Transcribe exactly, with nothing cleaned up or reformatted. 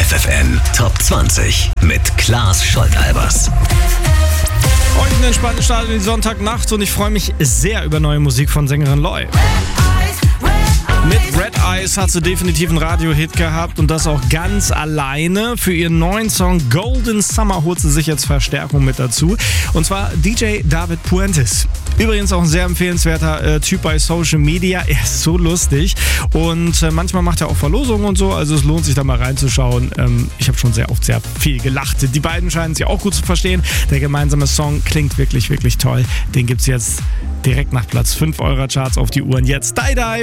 F F N Top zwanzig mit Klaas Scholtalbers. Heute einen entspannten Start in die Sonntagnacht und ich freue mich sehr über neue Musik von Sängerin Loi. Mit Red Eyes hat sie definitiv einen Radio-Hit gehabt und das auch ganz alleine. Für ihren neuen Song Golden Summer holt sie sich jetzt Verstärkung mit dazu. Und zwar D J David Puentes. Übrigens auch ein sehr empfehlenswerter äh, Typ bei Social Media. Er ist so lustig und äh, manchmal macht er auch Verlosungen und so. Also es lohnt sich da mal reinzuschauen. Ähm, ich habe schon sehr oft sehr viel gelacht. Die beiden scheinen sich auch gut zu verstehen. Der gemeinsame Song klingt wirklich, wirklich toll. Den gibt's jetzt direkt nach Platz fünf eurer Charts auf die Uhren. Jetzt Die Die